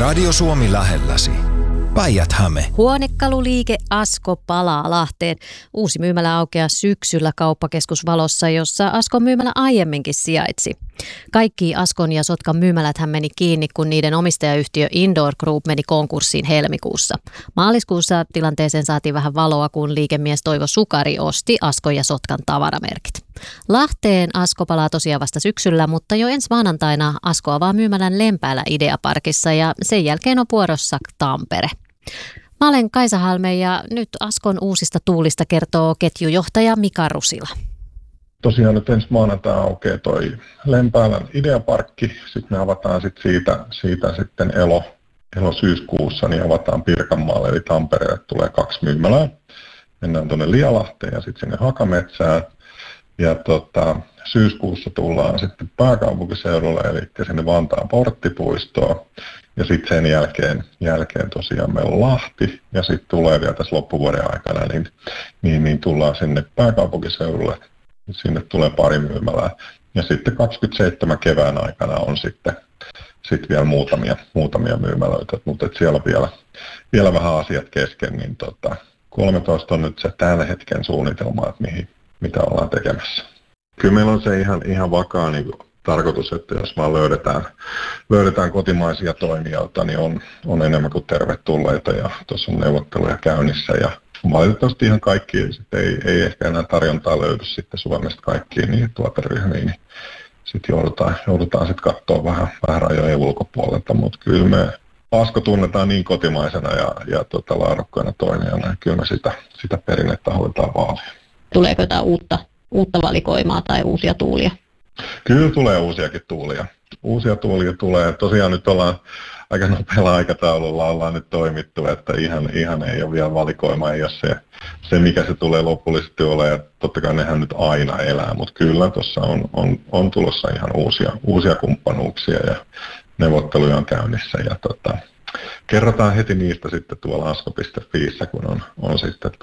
Radio Suomi lähelläsi. Päijät-Häme. Huonekaluliike Asko palaa Lahteen. Uusi myymälä aukeaa syksyllä Kauppakeskus Valossa, jossa Askon myymälä aiemminkin sijaitsi. Kaikki Askon ja Sotkan myymäläthän meni kiinni, kun niiden omistajayhtiö Indoor Group meni konkurssiin helmikuussa. Maaliskuussa tilanteeseen saatiin vähän valoa, kun liikemies Toivo Sukari osti Askon ja Sotkan tavaramerkit. Lahteen Asko palaa tosiaan vasta syksyllä, mutta jo ensi maanantaina Asko avaa myymälän Lempäälä Ideaparkissa ja sen jälkeen on vuorossa Tampere. Mä olen Kaisa Halme ja nyt Askon uusista tuulista kertoo ketjujohtaja Mika Rusila. Tosiaan nyt ensi maanantaina aukeaa toi Lempäälän Ideaparkki, sitten me avataan siitä sitten syyskuussa, niin avataan Pirkanmaalle eli Tampereelle tulee 2 myymälää. Mennään tuonne Lialahteen ja sitten sinne Hakametsään. Ja syyskuussa tullaan sitten pääkaupunkiseudulle, eli sinne Vantaan Porttipuistoon. Ja sitten sen jälkeen tosiaan meillä on Lahti, ja sitten tulee vielä tässä loppuvuoden aikana, niin tullaan sinne pääkaupunkiseudulle. Sinne tulee 2 myymälää. Ja sitten 27 kevään aikana on sitten vielä muutamia myymälöitä, mutta siellä on vielä vähän asiat kesken, niin 13 on nyt se tällä hetken suunnitelma, että mitä ollaan tekemässä. Kyllä meillä on se ihan vakaa niin tarkoitus, että jos vaan löydetään kotimaisia toimijoita, niin on enemmän kuin tervetulleita ja tuossa on neuvotteluja käynnissä ja valitettavasti ihan kaikki ei ehkä enää tarjontaa löydy sitten Suomesta kaikkiin niihin tuoteryhmiin, niin sitten joudutaan sitten katsoa vähän rajojen ulkopuolelta, mutta kyllä me Asko tunnetaan niin kotimaisena ja laadukkaana toimijana, ja kyllä me sitä perinnettä halutaan vaalia. Tuleeko jotain uutta valikoimaa tai uusia tuulia? Kyllä tulee uusiakin tuulia. Uusia tuulia tulee. Tosiaan nyt ollaan aika nopealla aikataululla ollaan nyt toimittu, että ihan ei ole vielä valikoima, ei ole se mikä se tulee lopullisesti olemaan. Totta kai nehän nyt aina elää, mutta kyllä tuossa on tulossa ihan uusia kumppanuuksia ja neuvotteluja on käynnissä. Ja kerrotaan heti niistä sitten tuolla asko.fiissä, kun on sitten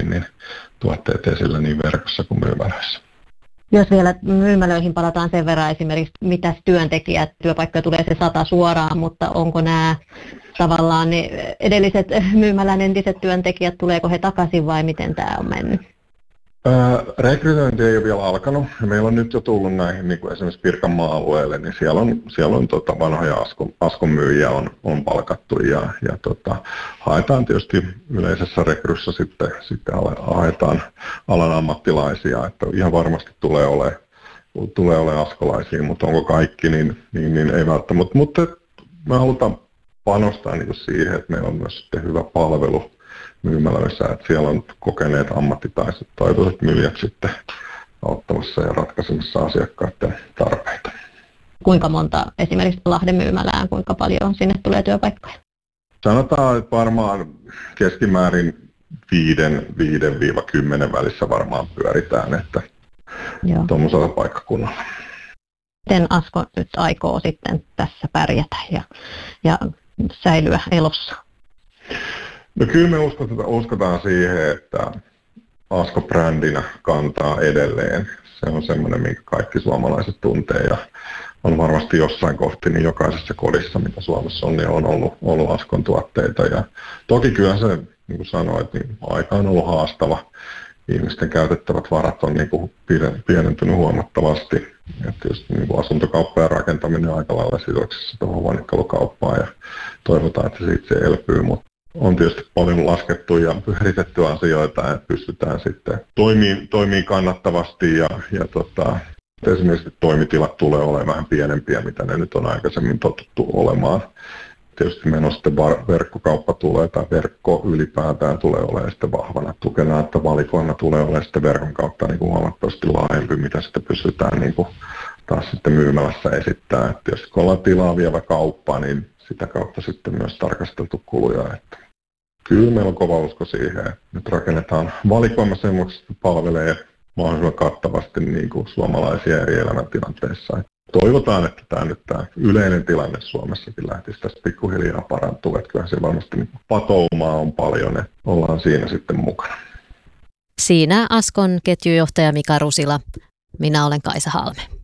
tuotteet esillä niin verkossa kuin myymälöissä. Jos vielä myymälöihin palataan sen verran esimerkiksi, mitä työpaikkoja tulee se 100 suoraan, mutta onko nämä tavallaan ne edelliset myymälän entiset työntekijät, tuleeko he takaisin vai miten tämä on mennyt? Rekrytointi ei ole vielä alkanut. Meillä on nyt jo tullut näihin niin kuin esimerkiksi Pirkanmaan alueelle, niin siellä on vanhoja Askon myyjiä on palkattu ja haetaan tietysti yleisessä rekryssä sitten haetaan alan ammattilaisia, että ihan varmasti tulee olemaan askolaisia, mutta onko kaikki, niin ei välttämättä. Mutta me halutaan panostaa niin kuin siihen, että meillä on myös sitten hyvä palvelu myymälöissä, että siellä on kokeneet ammattitaitoiset myyjät sitten auttamassa ja ratkaisemassa asiakkaiden tarpeita. Kuinka monta esimerkiksi Lahden myymälään, kuinka paljon sinne tulee työpaikkoja? Sanotaan, että varmaan keskimäärin 5-10 välissä varmaan pyöritään, että tuollaisella paikkakunnalla. Miten Asko nyt aikoo sitten tässä pärjätä ja säilyä elossa? No kyllä me uskotaan siihen, että Asko brändinä kantaa edelleen. Se on semmoinen, minkä kaikki suomalaiset tuntee ja on varmasti jossain kohti niin jokaisessa kodissa, mitä Suomessa on, niin on ollut Askon tuotteita. Ja toki kyllä se, niin kuin sanoit, niin aika on ollut haastava. Ihmisten käytettävät varat on niin kuin pienentynyt huomattavasti. Ja tietysti niin kuin asuntokauppa ja rakentaminen on aika lailla sidoksissa tuohon huonekalukauppaan ja toivotaan, että siitä se elpyy. Mutta on tietysti paljon laskettu ja pyöritetty asioita, että pystytään sitten toimii kannattavasti ja esimerkiksi toimitilat tulee olemaan vähän pienempiä, mitä ne nyt on aikaisemmin totuttu olemaan. Tietysti meillä on sitten verkkokauppa tulee tai verkko ylipäätään tulee olemaan sitten vahvana tukena, että valikoima tulee olemaan sitten verkon kautta niin kuin huomattavasti laajempi, mitä sitten pystytään niin kuin taas sitten myymälässä esittämään. Että jos ollaan tilaa vievä kauppa, niin sitä kautta sitten myös tarkasteltu kuluja. Että kyllä meillä on kova usko siihen, että nyt rakennetaan valikoima semmoisesti, että palvelee mahdollisimman kattavasti niin kuin suomalaisia eri elämäntilanteissa. Toivotaan, että tämä yleinen tilanne Suomessakin lähtisi tästä pikkuhiljaa parantua. Että kyllä se varmasti niin patoumaa on paljon, että ollaan siinä sitten mukana. Siinä Askon ketjujohtaja Mika Rusila. Minä olen Kaisa Halme.